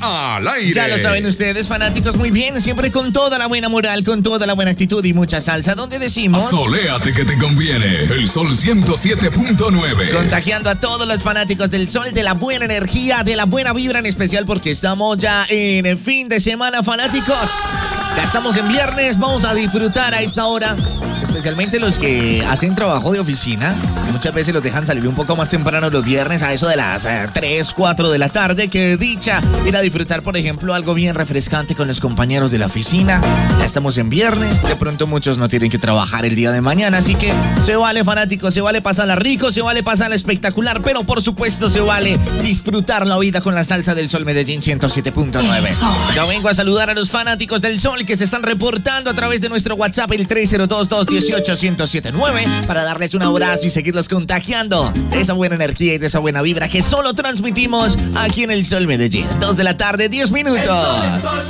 al aire. Ya lo saben ustedes, fanáticos, muy bien, siempre con toda la buena moral, con toda la buena actitud y mucha salsa, donde decimos... Soléate que te conviene. El Sol 107.9. Contagiando a todos los fanáticos del sol, de la buena energía, de la buena vibra, en especial porque estamos ya en el fin de semana, fanáticos. Ya estamos en viernes, vamos a disfrutar a esta hora, especialmente los que hacen trabajo de oficina. Muchas veces los dejan salir un poco más temprano los viernes, a eso de las 3, 4 de la tarde. Qué dicha ir a disfrutar, por ejemplo, algo bien refrescante con los compañeros de la oficina. Ya estamos en viernes, de pronto muchos no tienen que trabajar el día de mañana, así que se vale, fanáticos, se vale pasarla rico, se vale pasarla espectacular, pero por supuesto se vale disfrutar la vida con la salsa del Sol Medellín 107.9. Yo vengo a saludar a los fanáticos del Sol que se están reportando a través de nuestro WhatsApp, el 302-218-1079, para darles un abrazo y seguirlos contagiando de esa buena energía y de esa buena vibra que solo transmitimos aquí en el Sol Medellín. 2 de la tarde, 10 minutos.